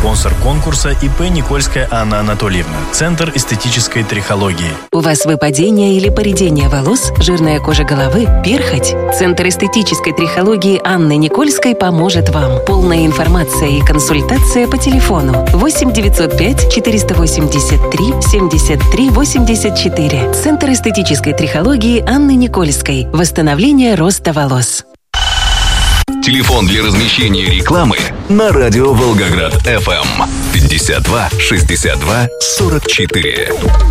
Спонсор конкурса ИП Никольская Анна Анатольевна. Центр эстетической трихологии. У вас выпадение или поредение волос, жирная кожа головы, перхоть? Центр эстетической трихологии Анны Никольской поможет вам. Полная информация и консультация по телефону 8 905 483 73 84. Центр эстетической трихологии Анны Никольской. Восстановление роста волос. Телефон для размещения рекламы на радио Волгоград FM 52 62 44.